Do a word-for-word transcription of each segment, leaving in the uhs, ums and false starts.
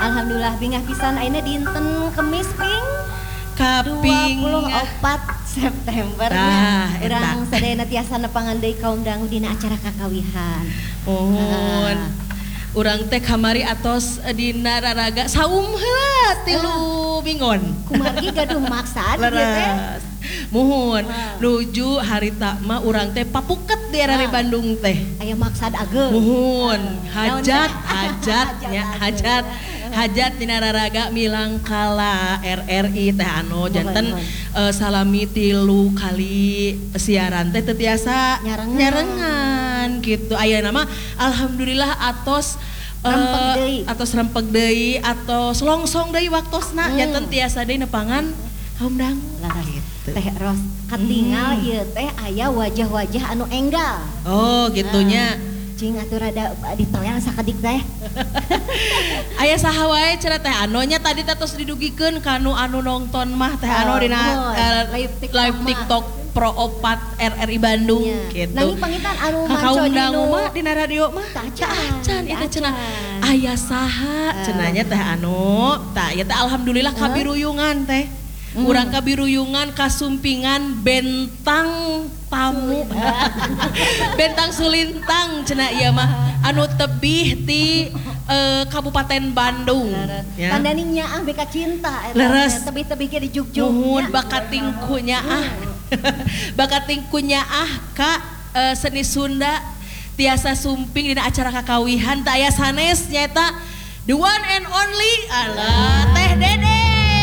Alhamdulillah bingah pisan ayeuna dinten Kemis ping kaping dua puluh empat September Tah, nya. Urang sadayana tiasa nepangan deui kaum dangu dina acara kakawihan. Mohon. Urang teh kamari atos dina raraga saum heula tilu bingon. Kumargi gaduh maksad ieu teh. Mohon nuju harita mah urang teh papuket di arari Bandung teh. Aya maksad ageung. Mohon hajat hajat nya hajat hajat dina raraga milang kala R R I teh anu janten uh, salami tilu kali siaran teh teu tiasa nyarengan, nyarengan gitu. Aya nama alhamdulillah atos rempeg uh, deui atos rempeg deui atos longsong deui waktosna hmm. janten tiasa deui nepangan kaum dangu gitu. Teh Ros katingal hmm. ieu teh aya wajah-wajah anu enggal. Oh gitunya. Nah. Cing atuh rada ditoyang sakedik teh. Aya saha wae cenah teh anonya tadi teh tos didugikeun kanu anu nonton mah teh anu dina uh, live TikTok, live TikTok Pro opat R R I Bandung ya. Gitu. Nanging pangitan anu maco dinu mah dina radio mah tah acan itu cenah aya saha cenahnya teh anu tah ieu teh alhamdulillah kabiruyungan teh. Hmm. Urang kabiruyungan kasumpingan bentang tamu bentang sulintang cenah ieu mah anu tebih ti uh, Kabupaten Bandung ya. Pandaninya ah beka cinta eta tebih-tebih ge di Jugjug muhun bakat tingkunya ah bakat tingkunya ah ka uh, seni Sunda tiasa sumping dina acara kakawihan teh aya sanes nyaeta the one and only alah Teh Dede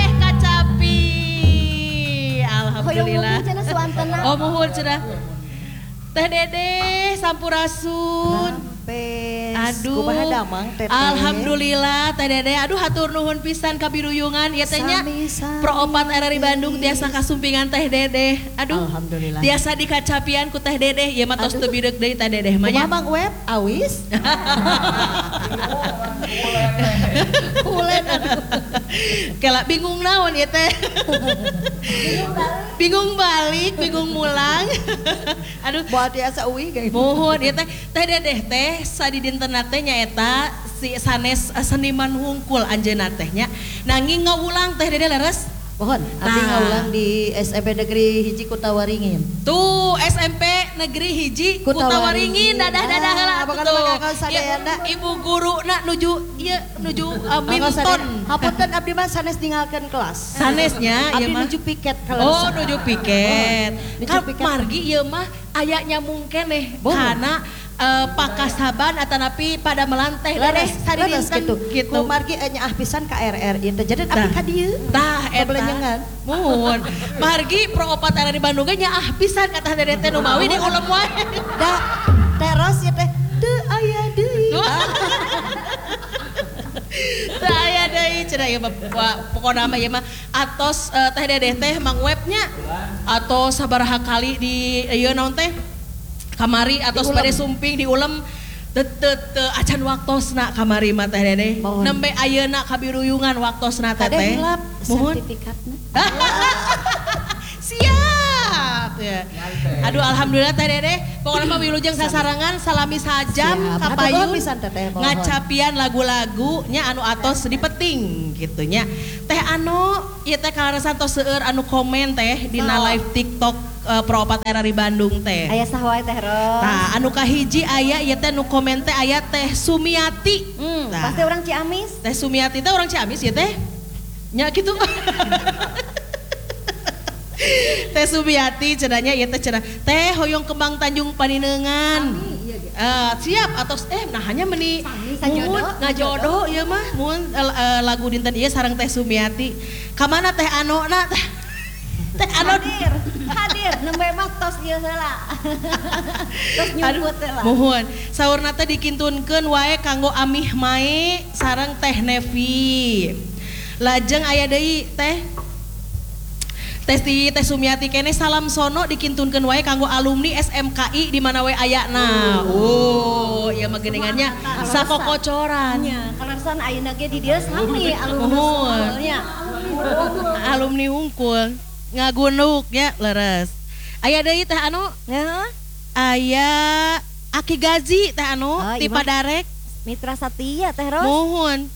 alhamdulillah. Oh muhun cenah. Teh Dede sampurasun. Aduh. Kumaha damang Teh. Alhamdulillah Teh Dede. Aduh hatur nuhun pisan kabiruyungan ieu teh nya Pro opat R R I Bandung tiasa kasumpingan Teh Dede. Aduh. Alhamdulillah. Tiasa dikacapian ku Teh Dede. Ieu mah tos teu bideg deui Teh Dede mah nya. Kumaha Bang Web? Awis. Ulen kela bingung naon ieu teh. Bingung balik, bingung mulang. Aduh, buat tiasa uwi guys. Mohon ieu teh Teh Dede teh sadi dintenna teh nyaeta si sanes seniman hungkul anjeunna teh nya. Nanging ngawulang Teh Dede leres. Mohon, abdi ngaulang di S M P Negeri Hiji Kutawaringin. Tuh S M P Negeri Hiji Kutawaringin, dadah-dadah heula tuh. Ibu guru na nuju ieu nuju uh, Minton. Hapunten abdi mah sanes ninggalkeun kelas. Sanesnya ieu mah nuju piket kalau Oh, nuju piket. Kan margi ieu mah aya nyamung keneh kana Uh, pakasaban atanapi pada melanteh leres sari gitu gitu margi nya ah pisan ka R R I teh jadi abdi ka dieu tah eta muhun margi Pro opat R R I Bandung ge nya ah pisan kata Dede teh nu mawi di ulem wae da teros ieu teh teu aya deui teu aya deui cenah ieu pokona mah ieu mah atos uh, Teh Dede teh mang webnya atau sabaraha kali di ieu naon teh kamari atau pada sumping di ulem tetep acan waktosna kamari mah Teh Dede nembe ayeuna kabiruyungan waktosna teh teh mohon sertifikatna siap ya. Aduh alhamdulillah Teh Dede pokoknya mah wilujeng sasarangan salami sajam kapayun ngacapian lagu-lagu nya anu atos dipeting gitu nya teh anu ieu teh kalaresan tos seueur anu komen teh dina live TikTok Uh, Pro opat R R I Bandung teh. Aya saha wae Teh Ros. Tah anu kahiji aya ieu teh nu komen teh aya Teh Sumiati. Hmm, pasti orang Ciamis. Teh Sumiati teh orang Ciamis ya teh. Nya kitu. Teh Sumiati cenanya ieu teh cenah teh hoyong kembang Tanjung Paninengan. Uh, siap atau eh nah hanya meni mun ngajodoh ieu mah mun uh, lagu dinten ieu sareng Teh Sumiati. Ka mana Teh Anona teh teh hadir hadir nembe mah tos ieu heula tos nyumput heula mohon saurna teh dikintunkeun wae kanggo Amih Mae sareng Teh Nevi lajeng aya deui teh Teh Teh Sumiati kene salam sono dikintunkeun wae kanggo alumni S M K I di mana wae ayana oh ieu mah geuningannya sakokocoran nya kalasan ayeuna ge di dieu sami alumni nya alumni hungkul ngagunuk ya leres aya deui teh anu ya aya Aki Gazi teh anu oh, ti Padarek Mitra Satya Teh Ros mohon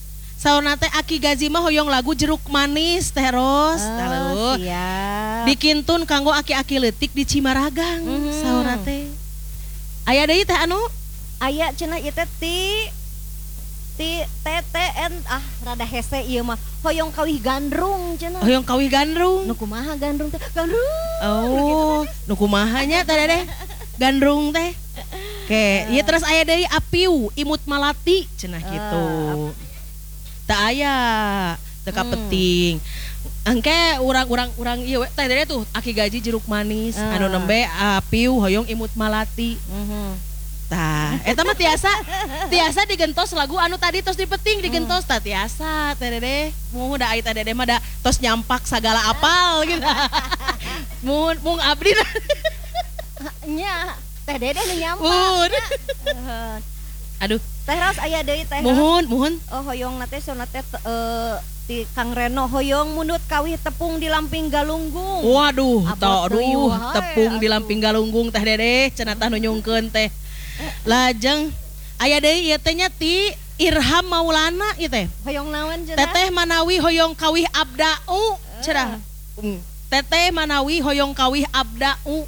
Sauna teh Aki Gaji mah hoyong lagu jeruk manis teh Ros. Oh, siap. Dikintun kanggo aki-aki leutik di Cimaragang. Mhm. Sauna teh. Aya deui teh anu Aya cenah ieu teh ti ti T T N ah rada hese ieu mah hoyong kawih gandrung cenah. hoyong kawih gandrung. Nu kumaha gandrung teh? Gandrung. Oh, nu kumaha nya teh Dedeh? Gandrung teh. Oke, ieu terus aya deui Apiu Imut Malati cenah kitu. Teu aya, teu kapeting. Engke urang-urang urang ieu teh Dedeh tuh Aki Gaji jeruk manis, Uh. anu nembe Apiu hoyong Imut Malati. Mhm. Tah, eta mah tiasa tiasa digentos lagu anu tadi tos dipeting digentos tah tiasa teh Dedeh. Muh da ai teh Dedeh mah da tos nyampak sagala apal gitu. Mun mung abdi na. Nya, teh Dedeh nu nyampak. Mun. Heeh. Aduh, Teh Ros aya deui teh Ros. muhun muhun. Oh hoyong nate sona teh eh ti Kang Reno hoyong munut kawih tepung di Lamping Galunggung. Waduh, Abot tah deui, aduh wahai, tepung di aduh. Lamping Galunggung teh Dedeh cenah tah nu nyungkeun teh. Lajeng aya deui ieu teh nya ti Irham Maulana ieu teh. Hoyong naon cenah? Teteh Manawi hoyong kawih abdau cenah. Mm. Teteh Manawi hoyong kawih abdau.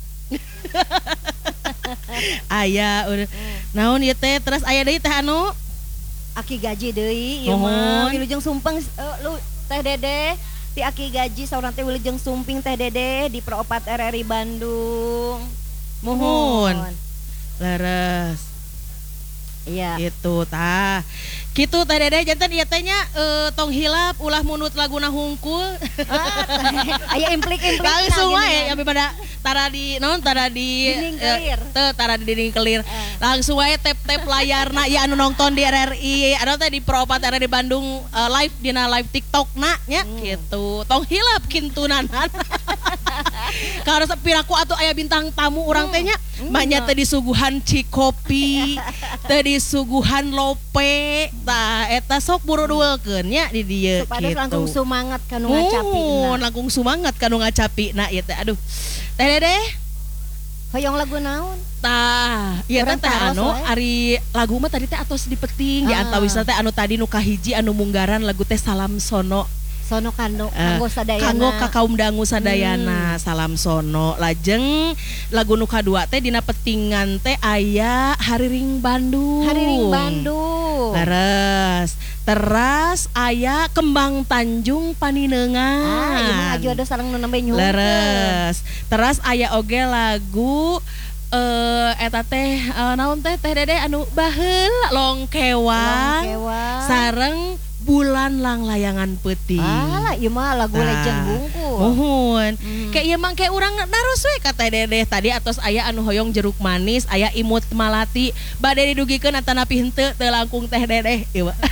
Aya udah. Naon ieu teh terus aya deui teh anu Aki Gaji deui ieu Nuhun. mah Wilujeng Sumping eh, lu teh Dedeh ti Aki Gaji saurang teh Wilujeng Sumping teh Dedeh di Proopat R R I Bandung. Muhun. Leres. Iya. Gitu tah. Kitu teh Dedeh janten ieu teh nya eh, tong hilap ulah munut laguna hungkul. Ah, aya implik-implik Langsung wae ya pada tara di naon tara di Dinding eh, kelir. teu tara di dinding kelir. Eh. Langsung wae tap-tap layarna ya anu nonton di R R I anu teh di Proopat R R I Bandung eh, live dina live TikTok na nya gitu. Tong hilap kintunanan. Kalau piraku atuh aya bintang tamu urang teh nya banyak teh disuguhan cikopi, teh disuguhan lope. Tah eta sok buru duelkeun nya di dieu Supaya gitu. langkung semangat kanu Mun ngacapina. langkung semangat kanu ngacapina ieu teh. Aduh. Teh Dedeh Hoyong lagu naon? tah ieu teh Urang teh taros anu wae. ari lagu mah tadi teh atos dipeting di Ah. antawisna teh anu tadi nu kahiji anu munggaran lagu teh Salam Sono. Sono kanu Eh, kanggo sadayana. Kanggo ka kaum dangu sadayana Salam Sono. Lajeng lagu nu kadua teh dina petingan teh aya Hariring Bandung. Hariring Bandung. Leres. Teras aya Kembang Tanjung Paninengan. Ah, ieu mah ajodoh sareng nu nembe nyungkeun. Leres. Teras aya oge lagu eh eta teh eh, naon teh teh Dedeh anu baheula Longkewang. Longkewang. Sareng Bulan Lang Layangan Peuting. Alah, ieu mah lagu Tah. legend bungkul. Muhun. Hmm. Kayak ieu mah kayak urang naros we ka Teh Dedeh tadi atos aya anu hoyong jeruk manis, aya Imut Malati. Bade didugikeun atanapi henteu teu langkung Teh Dedeh ieu mah.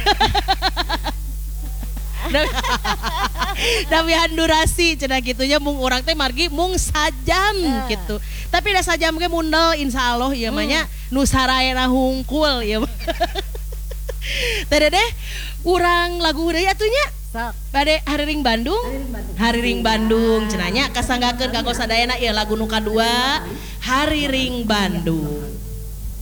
Dawihan durasi cenah kitu nya mung urang teh margi mung sajam Eh. gitu. Tapi da sajam ge mundal insyaallah ieu mah nya nu sarayana hungkul ieu mah. Teh Dedeh urang lagu deui atuh nya. Sok. Bade Hariring Bandung. Hariring Bandung cenah nya kasanggakeun kanggo sadayana ieu lagu nu kadua Hariring Bandung.